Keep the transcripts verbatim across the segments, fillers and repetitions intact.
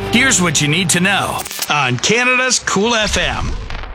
Here's what you need to know on Canada's Cool F M.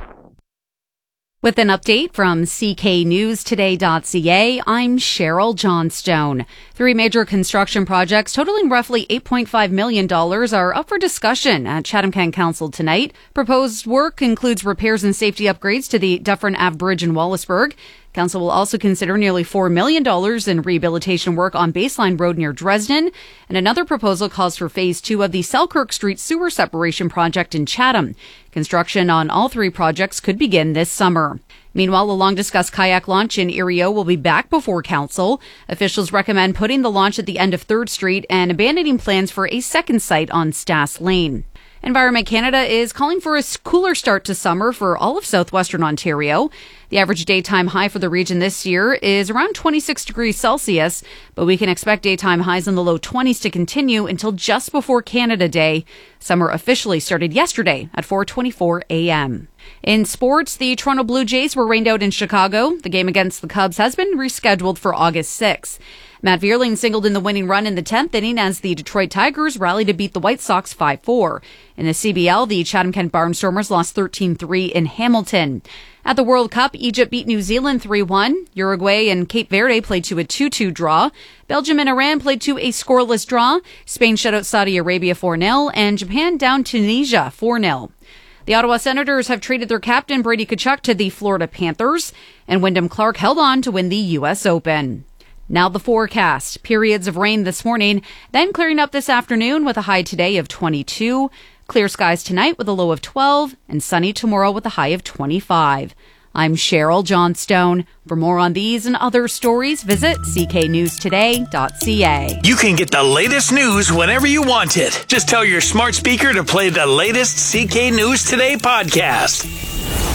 With an update from C K News Today dot C A, I'm Cheryl Johnstone. Three major construction projects totaling roughly eight point five million dollars are up for discussion at Chatham-Kent Council tonight. Proposed work includes repairs and safety upgrades to the Dufferin Ave Bridge in Wallaceburg. Council will also consider nearly four million dollars in rehabilitation work on Baseline Road near Dresden. And another proposal calls for phase two of the Selkirk Street sewer separation project in Chatham. Construction on all three projects could begin this summer. Meanwhile, a long-discussed kayak launch in Erio will be back before council. Officials recommend putting the launch at the end of third Street and abandoning plans for a second site on Stass Lane. Environment Canada is calling for a cooler start to summer for all of southwestern Ontario. The average daytime high for the region this year is around twenty-six degrees Celsius, but we can expect daytime highs in the low twenties to continue until just before Canada Day. Summer officially started yesterday at four twenty-four a.m. In sports, the Toronto Blue Jays were rained out in Chicago. The game against the Cubs has been rescheduled for August sixth. Matt Vierling singled in the winning run in the tenth inning as the Detroit Tigers rallied to beat the White Sox five four. In the C B L, the Chatham-Kent Barnstormers lost thirteen three in Hamilton. At the World Cup, Egypt beat New Zealand three one. Uruguay and Cape Verde played to a two two draw. Belgium and Iran played to a scoreless draw. Spain shut out Saudi Arabia four nil, and Japan downed Tunisia four nil. The Ottawa Senators have traded their captain Brady Tkachuk to the Florida Panthers, and Wyndham Clark held on to win the U S Open. Now the forecast. Periods of rain this morning, then clearing up this afternoon with a high today of twenty-two. Clear skies tonight with a low of twelve, and sunny tomorrow with a high of twenty-five. I'm Cheryl Johnstone. For more on these and other stories, visit C K News Today dot C A. You can get the latest news whenever you want it. Just tell your smart speaker to play the latest C K News Today podcast.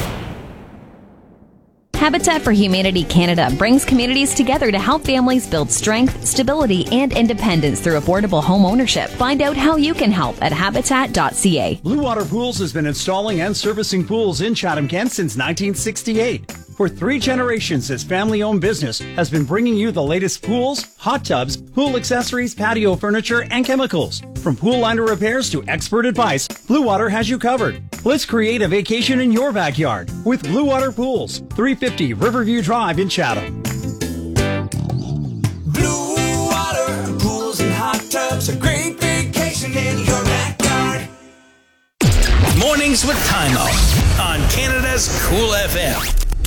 Habitat for Humanity Canada brings communities together to help families build strength, stability, and independence through affordable home ownership. Find out how you can help at habitat dot C A. Blue Water Pools has been installing and servicing pools in Chatham-Kent since nineteen sixty-eight. For three generations, this family-owned business has been bringing you the latest pools, hot tubs, pool accessories, patio furniture, and chemicals. From pool liner repairs to expert advice, Blue Water has you covered. Let's create a vacation in your backyard with Blue Water Pools, three fifty Riverview Drive in Chatham. Blue Water Pools and hot tubs, a great vacation in your backyard. Mornings with Timo on Canada's Cool F M.